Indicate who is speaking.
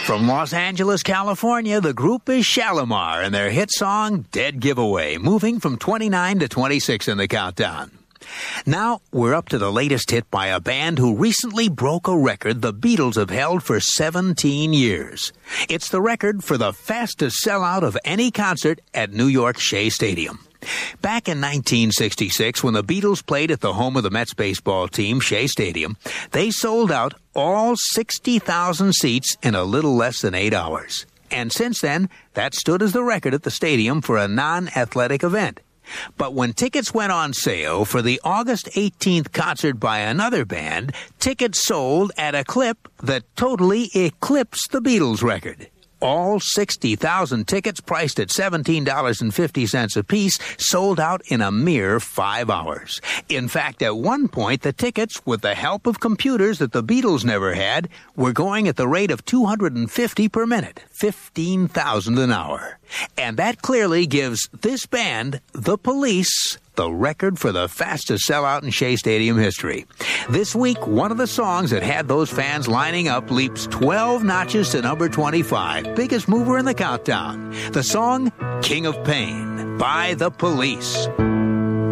Speaker 1: From Los Angeles, California, the group is Shalimar and their hit song, Dead Giveaway, moving from 29 to 26 in the countdown. Now, we're up to the latest hit by a band who recently broke a record the Beatles have held for 17 years. It's the record for the fastest sellout of any concert at New York Shea Stadium. Back in 1966, when the Beatles played at the home of the Mets baseball team, Shea Stadium, they sold out all 60,000 seats in a little less than 8 hours. And since then, that stood as the record at the stadium for a non-athletic event. But when tickets went on sale for the August 18th concert by another band, tickets sold at a clip that totally eclipsed the Beatles record. All 60,000 tickets, priced at $17.50 apiece, sold out in a mere 5 hours. In fact, at one point, the tickets, with the help of computers that the Beatles never had, were going at the rate of 250 per minute, 15,000 an hour. And that clearly gives this band, The Police, the record for the fastest sellout in Shea Stadium history. This week, one of the songs that had those fans lining up leaps 12 notches to number 25, biggest mover in the countdown. The song, King of Pain, by The Police.